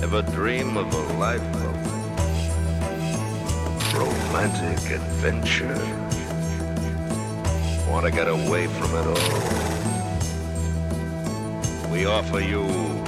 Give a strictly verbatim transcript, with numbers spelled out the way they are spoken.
Ever dream of a life of romantic adventure? Want to get away from it all? We offer you